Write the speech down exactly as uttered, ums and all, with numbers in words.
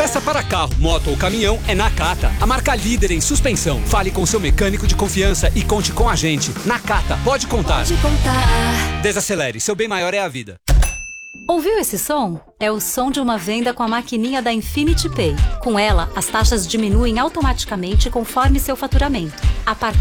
Peça para carro, moto ou caminhão é Nakata, a marca líder em suspensão. Fale com seu mecânico de confiança e conte com a gente. Nakata, pode contar. Pode contar. Desacelere, seu bem maior é a vida. Ouviu esse som? É o som de uma venda com a maquininha da Infinity Pay. Com ela, as taxas diminuem automaticamente conforme seu faturamento. A partir